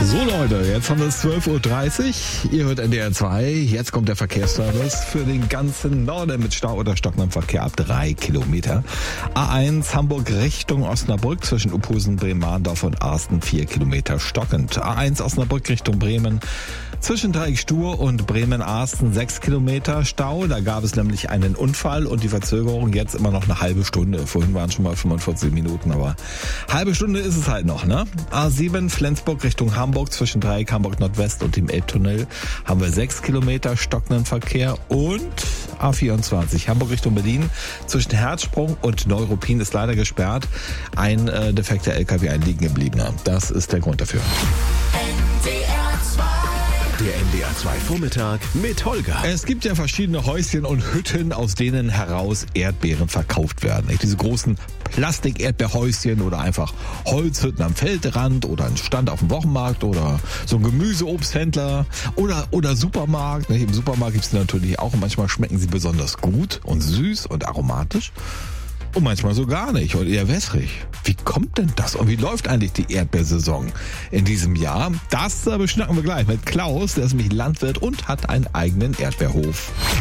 So Leute, jetzt haben wir es 12.30 Uhr. Ihr hört NDR 2. Jetzt kommt der Verkehrsservice für den ganzen Norden mit Stau oder stockendem Verkehr ab 3 Kilometer. A1 Hamburg Richtung Osnabrück zwischen Uphusen, Bremen-Mahndorf und Arsten 4 Kilometer stockend. A1 Osnabrück Richtung Bremen zwischen Dreieck Stur und Bremen-Arsten 6 Kilometer Stau. Da gab es nämlich einen Unfall und die Verzögerung jetzt immer noch eine halbe Stunde. Vorhin waren schon mal 45 Minuten, aber halbe Stunde ist es halt noch, ne? A7 Flensburg Richtung Hamburg zwischen Dreieck Hamburg Nordwest und dem Elbtunnel haben wir 6 Kilometer stockenden Verkehr und A24 Hamburg Richtung Berlin zwischen Herzsprung und Neuruppin ist leider gesperrt. Ein defekter LKW, ein liegen gebliebener. Das ist der Grund dafür. Der NDR 2 Vormittag mit Holger. Es gibt ja verschiedene Häuschen und Hütten, aus denen heraus Erdbeeren verkauft werden. Diese großen Plastik-Erdbeerhäuschen oder einfach Holzhütten am Feldrand oder ein Stand auf dem Wochenmarkt oder so ein Gemüseobsthändler oder Supermarkt. Im Supermarkt gibt es natürlich auch und manchmal schmecken sie besonders gut und süß und aromatisch. Und manchmal so gar nicht und eher wässrig. Wie kommt denn das? Und wie läuft eigentlich die Erdbeersaison in diesem Jahr? Das beschnacken wir gleich mit Klaus, der ist nämlich Landwirt und hat einen eigenen Erdbeerhof.